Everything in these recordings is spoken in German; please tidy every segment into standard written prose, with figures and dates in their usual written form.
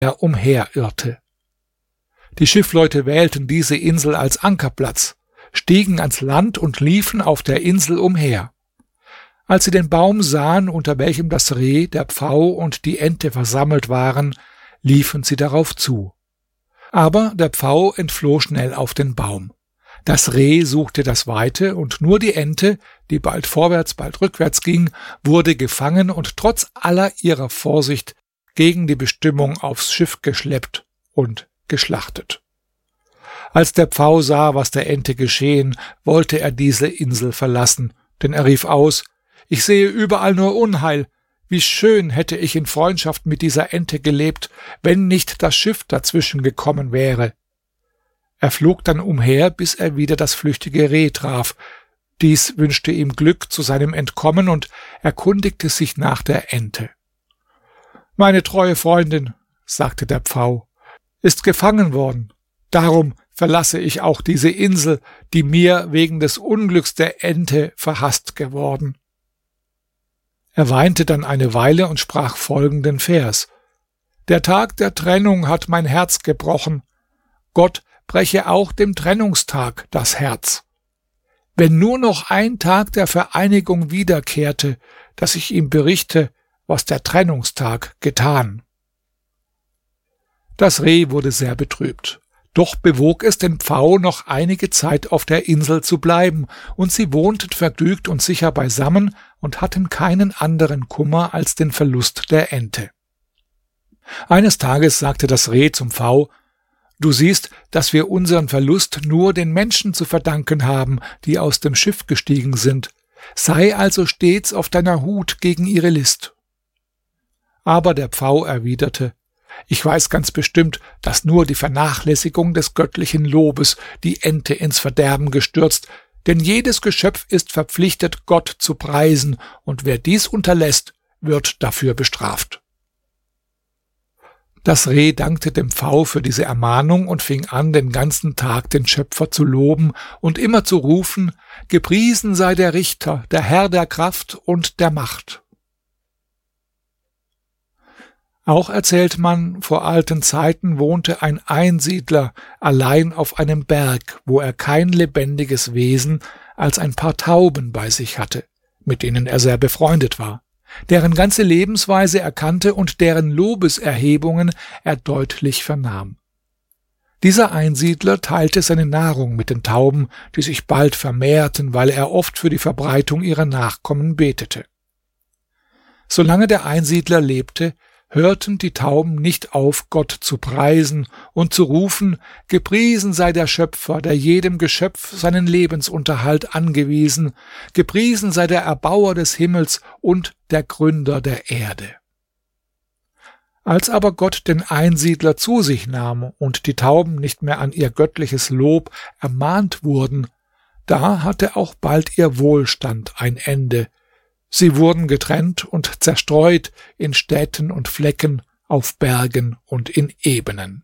er umherirrte. Die Schiffleute wählten diese Insel als Ankerplatz, stiegen ans Land und liefen auf der Insel umher. Als sie den Baum sahen, unter welchem das Reh, der Pfau und die Ente versammelt waren, liefen sie darauf zu. Aber der Pfau entfloh schnell auf den Baum. Das Reh suchte das Weite, und nur die Ente, die bald vorwärts, bald rückwärts ging, wurde gefangen und trotz aller ihrer Vorsicht gegen die Bestimmung aufs Schiff geschleppt und geschlachtet. Als der Pfau sah, was der Ente geschehen, wollte er diese Insel verlassen, denn er rief aus: »Ich sehe überall nur Unheil. Wie schön hätte ich in Freundschaft mit dieser Ente gelebt, wenn nicht das Schiff dazwischen gekommen wäre.« Er flog dann umher, bis er wieder das flüchtige Reh traf. Dies wünschte ihm Glück zu seinem Entkommen und erkundigte sich nach der Ente. »Meine treue Freundin«, sagte der Pfau, »ist gefangen worden. Darum verlasse ich auch diese Insel, die mir wegen des Unglücks der Ente verhasst geworden.« Er weinte dann eine Weile und sprach folgenden Vers: »Der Tag der Trennung hat mein Herz gebrochen. Gott breche auch dem Trennungstag das Herz. Wenn nur noch ein Tag der Vereinigung wiederkehrte, dass ich ihm berichte, was der Trennungstag getan.« Das Reh wurde sehr betrübt. Doch bewog es den Pfau, noch einige Zeit auf der Insel zu bleiben, und sie wohnten vergnügt und sicher beisammen und hatten keinen anderen Kummer als den Verlust der Ente. Eines Tages sagte das Reh zum Pfau: »Du siehst, dass wir unseren Verlust nur den Menschen zu verdanken haben, die aus dem Schiff gestiegen sind. Sei also stets auf deiner Hut gegen ihre List.« Aber der Pfau erwiderte: »Ich weiß ganz bestimmt, dass nur die Vernachlässigung des göttlichen Lobes die Ente ins Verderben gestürzt, denn jedes Geschöpf ist verpflichtet, Gott zu preisen, und wer dies unterlässt, wird dafür bestraft.« Das Reh dankte dem Pfau für diese Ermahnung und fing an, den ganzen Tag den Schöpfer zu loben und immer zu rufen: »Gepriesen sei der Richter, der Herr der Kraft und der Macht.« Auch erzählt man, vor alten Zeiten wohnte ein Einsiedler allein auf einem Berg, wo er kein lebendiges Wesen als ein paar Tauben bei sich hatte, mit denen er sehr befreundet war, deren ganze Lebensweise er kannte und deren Lobeserhebungen er deutlich vernahm. Dieser Einsiedler teilte seine Nahrung mit den Tauben, die sich bald vermehrten, weil er oft für die Verbreitung ihrer Nachkommen betete. Solange der Einsiedler lebte, hörten die Tauben nicht auf, Gott zu preisen und zu rufen: »Gepriesen sei der Schöpfer, der jedem Geschöpf seinen Lebensunterhalt angewiesen. Gepriesen sei der Erbauer des Himmels und der Gründer der Erde.« Als aber Gott den Einsiedler zu sich nahm und die Tauben nicht mehr an ihr göttliches Lob ermahnt wurden, da hatte auch bald ihr Wohlstand ein Ende. Sie wurden getrennt und zerstreut in Städten und Flecken, auf Bergen und in Ebenen.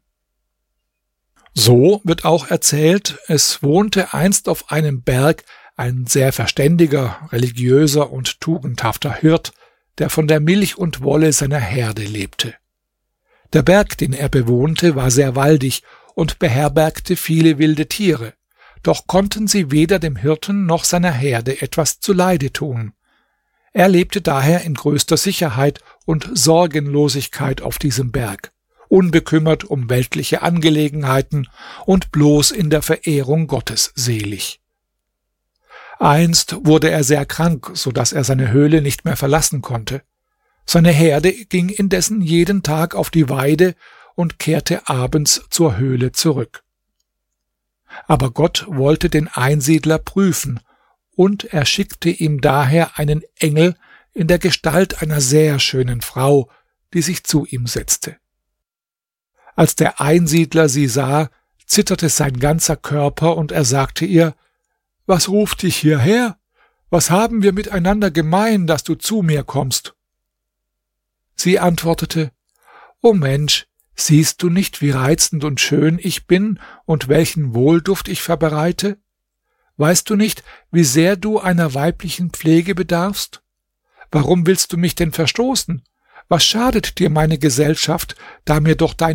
So wird auch erzählt, es wohnte einst auf einem Berg ein sehr verständiger, religiöser und tugendhafter Hirt, der von der Milch und Wolle seiner Herde lebte. Der Berg, den er bewohnte, war sehr waldig und beherbergte viele wilde Tiere, doch konnten sie weder dem Hirten noch seiner Herde etwas zuleide tun. Er lebte daher in größter Sicherheit und Sorgenlosigkeit auf diesem Berg, unbekümmert um weltliche Angelegenheiten und bloß in der Verehrung Gottes selig. Einst wurde er sehr krank, so dass er seine Höhle nicht mehr verlassen konnte. Seine Herde ging indessen jeden Tag auf die Weide und kehrte abends zur Höhle zurück. Aber Gott wollte den Einsiedler prüfen, und er schickte ihm daher einen Engel in der Gestalt einer sehr schönen Frau, die sich zu ihm setzte. Als der Einsiedler sie sah, zitterte sein ganzer Körper, und er sagte ihr: »Was ruft dich hierher? Was haben wir miteinander gemein, dass du zu mir kommst?« Sie antwortete: »O Mensch, siehst du nicht, wie reizend und schön ich bin und welchen Wohlduft ich verbreite? Weißt du nicht, wie sehr du einer weiblichen Pflege bedarfst? Warum willst du mich denn verstoßen? was schadet dir meine Gesellschaft, da mir doch deine